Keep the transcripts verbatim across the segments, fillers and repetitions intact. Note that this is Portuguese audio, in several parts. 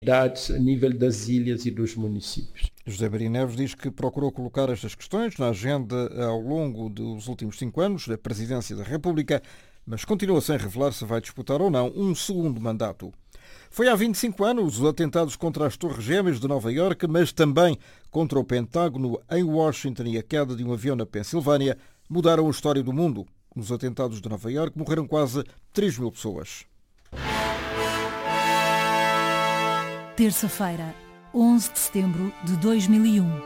a nível das ilhas e dos municípios. José Maria Neves diz que procurou colocar estas questões na agenda ao longo dos últimos cinco anos da Presidência da República, mas continua sem revelar se vai disputar ou não um segundo mandato. Foi há vinte e cinco anos os atentados contra as Torres Gêmeas de Nova Iorque, mas também contra o Pentágono em Washington e a queda de um avião na Pensilvânia mudaram a história do mundo. Nos atentados de Nova Iorque morreram quase três mil pessoas. Terça-feira, onze de setembro de dois mil e um.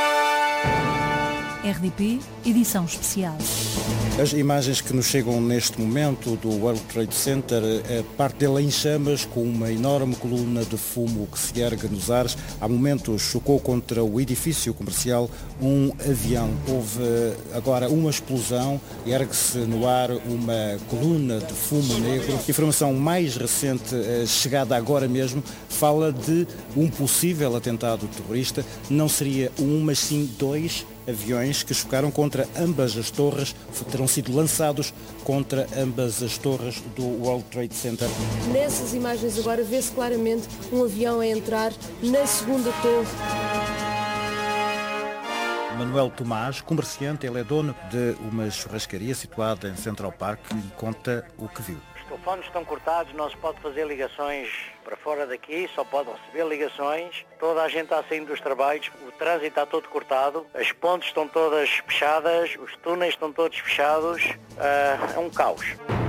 R D P, edição especial. As imagens que nos chegam neste momento do World Trade Center, é parte dele em chamas, com uma enorme coluna de fumo que se ergue nos ares. Há momentos chocou contra o edifício comercial um avião. Houve agora uma explosão, ergue-se no ar uma coluna de fumo negro. Informação mais recente, chegada agora mesmo, fala de um possível atentado terrorista. Não seria um, mas sim dois aviões que chocaram contra ambas as torres, terão sido lançados contra ambas as torres do World Trade Center. Nessas imagens agora vê-se claramente um avião a entrar na segunda torre. Manuel Tomás, comerciante, ele é dono de uma churrascaria situada em Central Park e conta o que viu. Os telefones estão cortados, não se pode fazer ligações para fora daqui, só pode receber ligações. Toda a gente está saindo dos trabalhos, o trânsito está todo cortado, as pontes estão todas fechadas, os túneis estão todos fechados, uh, é um caos.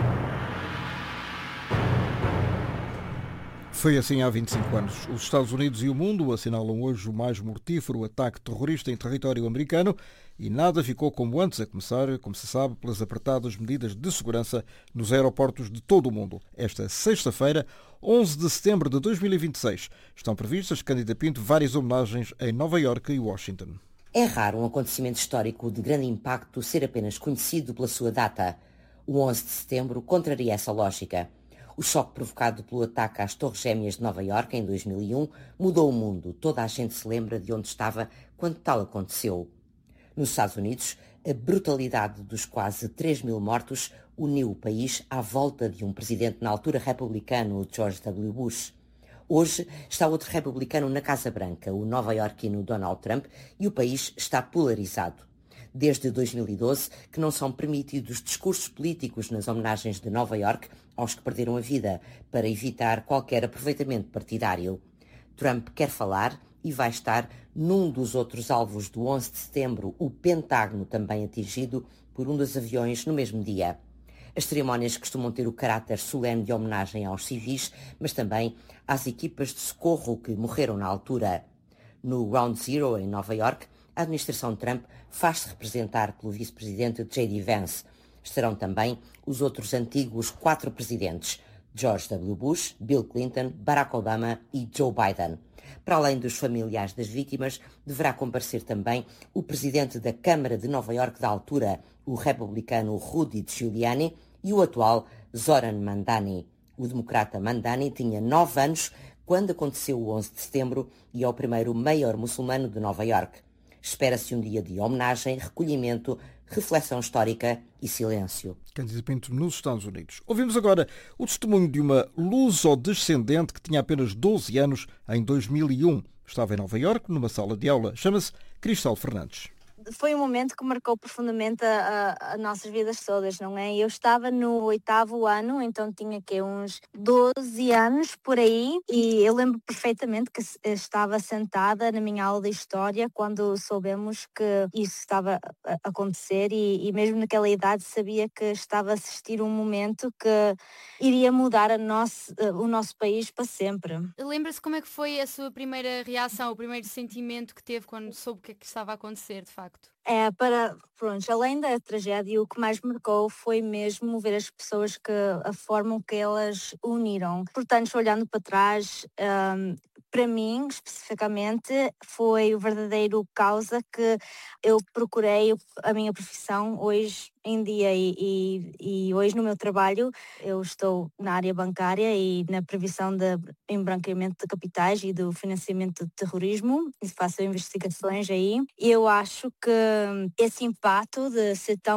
Foi assim há vinte e cinco anos. Os Estados Unidos e o mundo assinalam hoje o mais mortífero ataque terrorista em território americano e nada ficou como antes, a começar, como se sabe, pelas apertadas medidas de segurança nos aeroportos de todo o mundo. Esta sexta-feira, onze de setembro de dois mil e vinte e seis, estão previstas, Cândida Pinto, várias homenagens em Nova Iorque e Washington. É raro um acontecimento histórico de grande impacto ser apenas conhecido pela sua data. O onze de setembro contraria essa lógica. O choque provocado pelo ataque às Torres Gêmeas de Nova Iorque em dois mil e um mudou o mundo. Toda a gente se lembra de onde estava quando tal aconteceu. Nos Estados Unidos, a brutalidade dos quase três mil mortos uniu o país à volta de um presidente na altura republicano, George W. Bush. Hoje está outro republicano na Casa Branca, o nova-iorquino Donald Trump, e o país está polarizado. Desde dois mil e doze que não são permitidos discursos políticos nas homenagens de Nova Iorque aos que perderam a vida, para evitar qualquer aproveitamento partidário. Trump quer falar e vai estar num dos outros alvos do onze de setembro, o Pentágono, também atingido por um dos aviões no mesmo dia. As cerimónias costumam ter o caráter solene de homenagem aos civis, mas também às equipas de socorro que morreram na altura. No Ground Zero, em Nova Iorque, a administração Trump faz-se representar pelo vice-presidente J D Vance. Estarão também os outros antigos quatro presidentes, George W. Bush, Bill Clinton, Barack Obama e Joe Biden. Para além dos familiares das vítimas, deverá comparecer também o presidente da Câmara de Nova Iorque da altura, o republicano Rudy Giuliani, e o atual Zoran Mandani. O democrata Mandani tinha nove anos quando aconteceu o onze de setembro e é o primeiro mayor muçulmano de Nova Iorque. Espera-se um dia de homenagem, recolhimento, reflexão histórica e silêncio. Cândida Pinto, nos Estados Unidos. Ouvimos agora o testemunho de uma luso-descendente que tinha apenas doze anos em dois mil e um. Estava em Nova Iorque, numa sala de aula. Chama-se Cristal Fernandes. Foi um momento que marcou profundamente a, a, a nossas vidas todas, não é? Eu estava no oitavo ano, então tinha que uns doze anos por aí, e eu lembro perfeitamente que estava sentada na minha aula de História quando soubemos que isso estava a acontecer, e, e mesmo naquela idade sabia que estava a assistir um momento que iria mudar a nosso, o nosso país para sempre. Lembra-se como é que foi a sua primeira reação, o primeiro sentimento que teve quando soube o que é que estava a acontecer, de facto? É, para, pronto, além da tragédia, o que mais marcou foi mesmo ver as pessoas, que a forma que elas uniram. Portanto, olhando para trás, um, para mim, especificamente, foi o verdadeiro causa que eu procurei a minha profissão hoje em dia, e, e, e hoje no meu trabalho eu estou na área bancária e na previsão de embranqueamento de capitais e do financiamento de terrorismo, e faço investigações aí, e eu acho que esse impacto de ser tão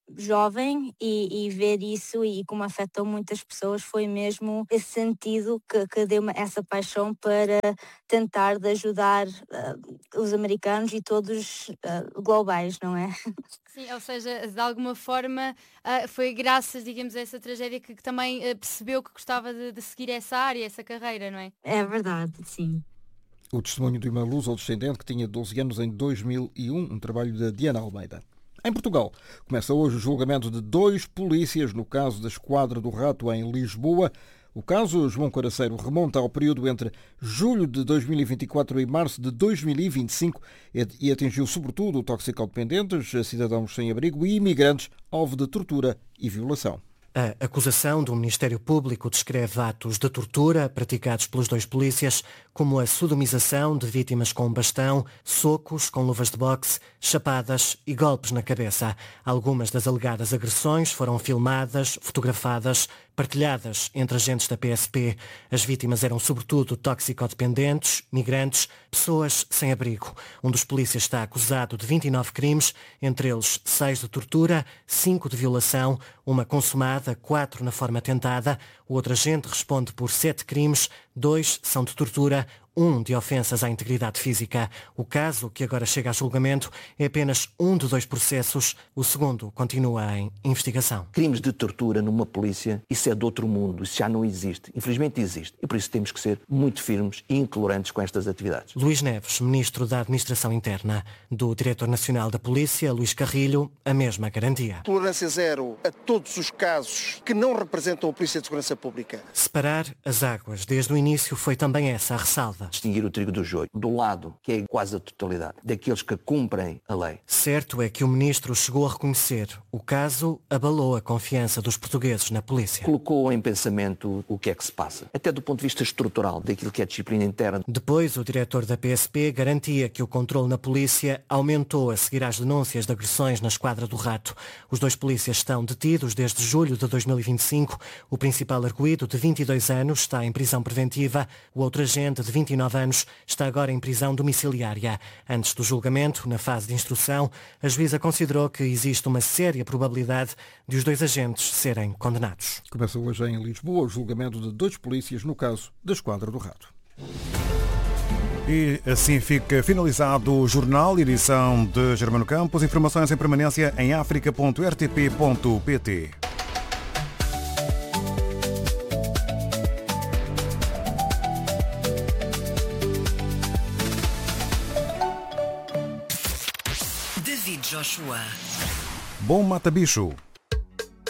jovem e, e ver isso e como afetou muitas pessoas foi mesmo esse sentido que, que deu essa paixão para tentar de ajudar uh, os americanos e todos uh, globais, não é? Sim, ou seja, de alguma forma uh, foi graças, digamos, a essa tragédia que, que também uh, percebeu que gostava de, de seguir essa área, essa carreira, não é? É verdade, sim. O testemunho de uma luso-descendente que tinha doze anos em dois mil e um, um trabalho da Diana Almeida. Em Portugal, começa hoje o julgamento de dois polícias no caso da Esquadra do Rato em Lisboa. O caso, João Coraceiro, remonta ao período entre julho de dois mil e vinte e quatro e março de dois mil e vinte e cinco e atingiu sobretudo toxicodependentes, cidadãos sem abrigo e imigrantes alvo de tortura e violação. A acusação do Ministério Público descreve atos de tortura praticados pelos dois polícias, como a sodomização de vítimas com bastão, socos com luvas de boxe, chapadas e golpes na cabeça. Algumas das alegadas agressões foram filmadas, fotografadas, partilhadas entre agentes da P S P. As vítimas eram sobretudo toxicodependentes, migrantes, pessoas sem abrigo. Um dos polícias está acusado de vinte e nove crimes, entre eles seis de tortura, cinco de violação, uma consumada, quatro na forma tentada. O outro agente responde por sete crimes, dois são de tortura, um de ofensas à integridade física. O caso, que agora chega a julgamento, é apenas um de dois processos. O segundo continua em investigação. Crimes de tortura numa polícia, isso é de outro mundo, isso já não existe. Infelizmente existe. E por isso temos que ser muito firmes e intolerantes com estas atividades. Luís Neves, Ministro da Administração Interna. Do Diretor Nacional da Polícia, Luís Carrilho, a mesma garantia. Tolerância zero a todos os casos que não representam a Polícia de Segurança Pública. Separar as águas. Desde o início foi também essa a ressalva. Distinguir o trigo do joio, do lado, que é quase a totalidade, daqueles que cumprem a lei. Certo é que o Ministro chegou a reconhecer o caso abalou a confiança dos portugueses na polícia. Colocou em pensamento o que é que se passa, até do ponto de vista estrutural, daquilo que é a disciplina interna. Depois, o diretor da P S P garantia que o controle na polícia aumentou a seguir às denúncias de agressões na Esquadra do Rato. Os dois polícias estão detidos desde julho de dois mil e vinte e cinco. O principal arguido, de vinte e dois anos, está em prisão preventiva. O outro agente, de vinte e nove anos, está agora em prisão domiciliária. Antes do julgamento, na fase de instrução, a juíza considerou que existe uma séria probabilidade de os dois agentes serem condenados. Começa hoje em Lisboa o julgamento de dois polícias no caso da Esquadra do Rato. E assim fica finalizado o jornal, edição de Germano Campos. Informações em permanência em africa ponto r t p ponto p t. David Joshua. Bom mata-bicho.